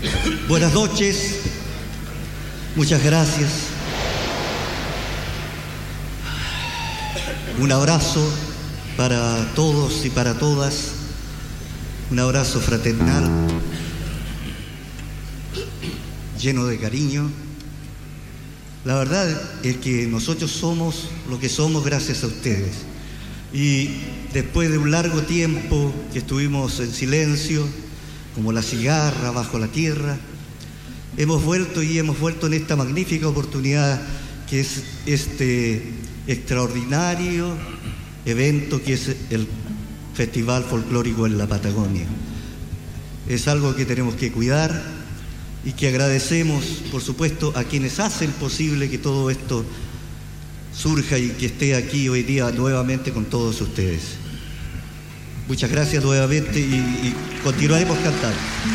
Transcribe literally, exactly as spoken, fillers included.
Buenas noches, muchas gracias. Un abrazo para todos y para todas, un abrazo fraternal, lleno de cariño. La verdad es que nosotros somos lo que somos gracias a ustedes. Y después de un largo tiempo que estuvimos en silencio, como la cigarra bajo la tierra, hemos vuelto y hemos vuelto en esta magnífica oportunidad que es este extraordinario evento que es el Festival Folclórico en la Patagonia. Es algo que tenemos que cuidar y que agradecemos, por supuesto, a quienes hacen posible que todo esto surja y que esté aquí hoy día nuevamente con todos ustedes. Muchas gracias nuevamente y, y continuaremos cantando.